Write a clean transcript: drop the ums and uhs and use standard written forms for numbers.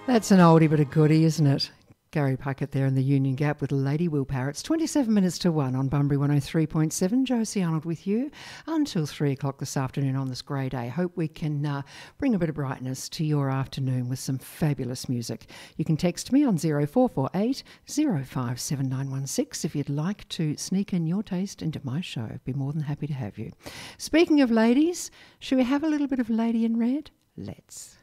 That's an oldie but a goodie, isn't it? Gary Puckett there in the Union Gap with Lady Willpower. It's 27 minutes to 1 on Bunbury 103.7. Josie Arnold with you until 3 o'clock this afternoon on this grey day. Hope we can bring a bit of brightness to your afternoon with some fabulous music. You can text me on 0448 057916 if you'd like to sneak in your taste into my show. I'd be more than happy to have you. Speaking of ladies, should we have a little bit of Lady in Red? Let's.